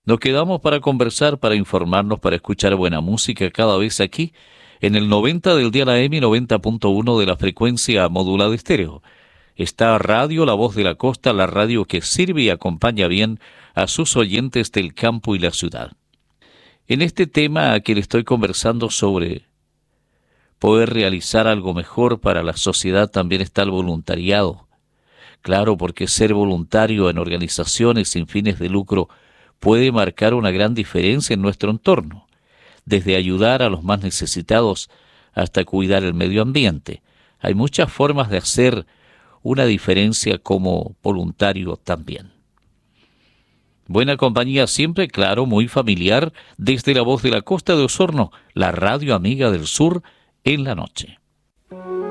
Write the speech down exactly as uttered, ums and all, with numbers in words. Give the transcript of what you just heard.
Nos quedamos para conversar, para informarnos, para escuchar buena música cada vez aquí, en el noventa del dial A M y noventa punto uno de la frecuencia modulada estéreo. Está Radio La Voz de la Costa, la radio que sirve y acompaña bien a sus oyentes del campo y la ciudad. En este tema que le estoy conversando sobre poder realizar algo mejor para la sociedad también está el voluntariado. Claro, porque ser voluntario en organizaciones sin fines de lucro puede marcar una gran diferencia en nuestro entorno, desde ayudar a los más necesitados hasta cuidar el medio ambiente. Hay muchas formas de hacer una diferencia como voluntario también. Buena compañía siempre, claro, muy familiar, desde La Voz de la Costa de Osorno, la radio amiga del sur, en la noche.